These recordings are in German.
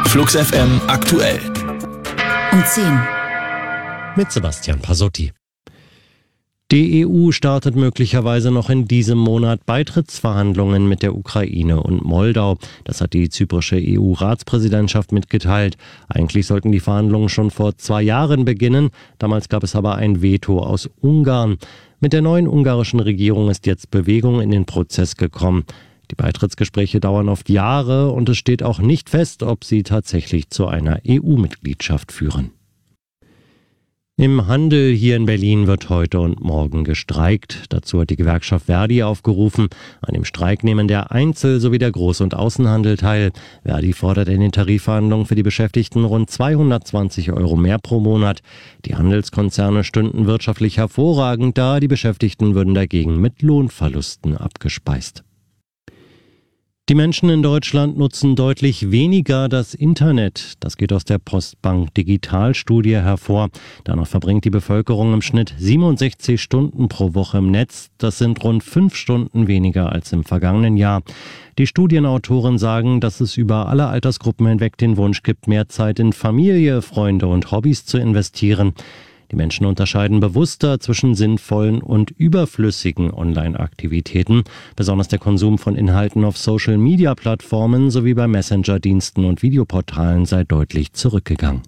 Flux FM aktuell. Um 10. Mit Sebastian Pasotti. Die EU startet möglicherweise noch in diesem Monat Beitrittsverhandlungen mit der Ukraine und Moldau. Das hat die zyprische EU-Ratspräsidentschaft mitgeteilt. Eigentlich sollten die Verhandlungen schon vor 2 Jahren beginnen. Damals gab es aber ein Veto aus Ungarn. Mit der neuen ungarischen Regierung ist jetzt Bewegung in den Prozess gekommen. Die Beitrittsgespräche dauern oft Jahre und es steht auch nicht fest, ob sie tatsächlich zu einer EU-Mitgliedschaft führen. Im Handel hier in Berlin wird heute und morgen gestreikt. Dazu hat die Gewerkschaft Verdi aufgerufen. An dem Streik nehmen der Einzel- sowie der Groß- und Außenhandel teil. Verdi fordert in den Tarifverhandlungen für die Beschäftigten rund 220 € mehr pro Monat. Die Handelskonzerne stünden wirtschaftlich hervorragend da, die Beschäftigten würden dagegen mit Lohnverlusten abgespeist. Die Menschen in Deutschland nutzen deutlich weniger das Internet. Das geht aus der Postbank Digitalstudie hervor. Danach verbringt die Bevölkerung im Schnitt 67 Stunden pro Woche im Netz. Das sind rund 5 Stunden weniger als im vergangenen Jahr. Die Studienautoren sagen, dass es über alle Altersgruppen hinweg den Wunsch gibt, mehr Zeit in Familie, Freunde und Hobbys zu investieren. Die Menschen unterscheiden bewusster zwischen sinnvollen und überflüssigen Online-Aktivitäten. Besonders der Konsum von Inhalten auf Social-Media-Plattformen sowie bei Messenger-Diensten und Videoportalen sei deutlich zurückgegangen.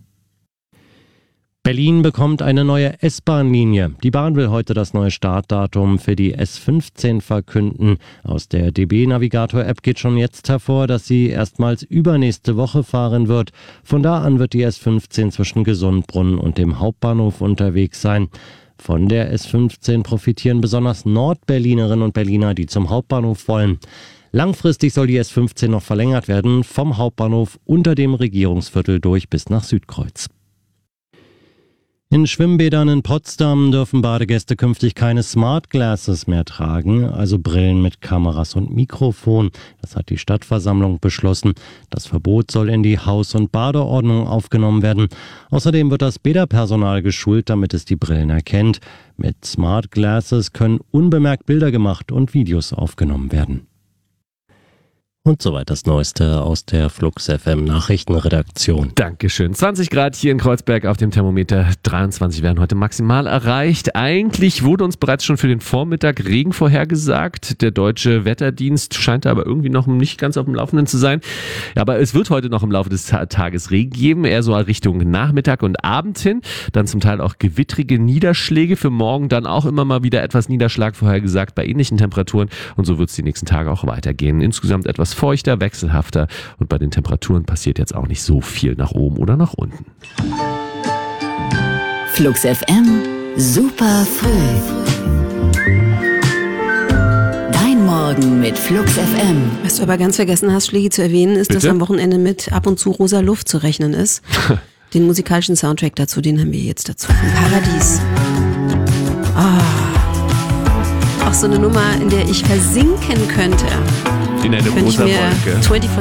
Berlin bekommt eine neue S-Bahn-Linie. Die Bahn will heute das neue Startdatum für die S15 verkünden. Aus der DB-Navigator-App geht schon jetzt hervor, dass sie erstmals übernächste Woche fahren wird. Von da an wird die S15 zwischen Gesundbrunnen und dem Hauptbahnhof unterwegs sein. Von der S15 profitieren besonders Nordberlinerinnen und Berliner, die zum Hauptbahnhof wollen. Langfristig soll die S15 noch verlängert werden, vom Hauptbahnhof unter dem Regierungsviertel durch bis nach Südkreuz. In Schwimmbädern in Potsdam dürfen Badegäste künftig keine Smart Glasses mehr tragen, also Brillen mit Kameras und Mikrofon. Das hat die Stadtversammlung beschlossen. Das Verbot soll in die Haus- und Badeordnung aufgenommen werden. Außerdem wird das Bäderpersonal geschult, damit es die Brillen erkennt. Mit Smart Glasses können unbemerkt Bilder gemacht und Videos aufgenommen werden. Und soweit das Neueste aus der Flux FM Nachrichtenredaktion. Dankeschön. 20 Grad hier in Kreuzberg auf dem Thermometer. 23 werden heute maximal erreicht. Eigentlich wurde uns bereits schon für den Vormittag Regen vorhergesagt. Der deutsche Wetterdienst scheint aber irgendwie noch nicht ganz auf dem Laufenden zu sein. Ja, aber es wird heute noch im Laufe des Tages Regen geben, eher so Richtung Nachmittag und Abend hin. Dann zum Teil auch gewittrige Niederschläge. Für morgen dann auch immer mal wieder etwas Niederschlag vorhergesagt bei ähnlichen Temperaturen. Und so wird es die nächsten Tage auch weitergehen. Insgesamt etwas feuchter, wechselhafter und bei den Temperaturen passiert jetzt auch nicht so viel nach oben oder nach unten. Flux FM, super früh. Dein Morgen mit Flux FM. Was du aber ganz vergessen hast, Schlägi, zu erwähnen, ist, dass am Wochenende mit ab und zu rosa Luft zu rechnen ist. Den musikalischen Soundtrack dazu, den haben wir jetzt dazu vom Paradies. Auch so eine Nummer, in der ich versinken könnte. In eine Wenn ich rosa mir Wolke. 24